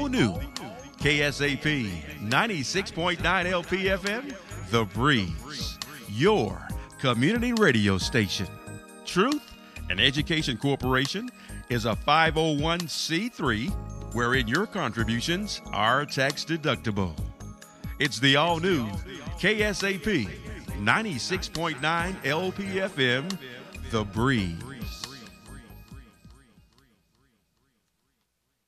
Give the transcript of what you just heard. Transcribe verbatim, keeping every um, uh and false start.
all-new K S A P ninety-six point nine L P F M, The Breeze, your community radio station. Truth and Education Corporation is a five oh one c three wherein your contributions are tax deductible. It's the all-new K S A P ninety-six point nine L P F M, The Breeze.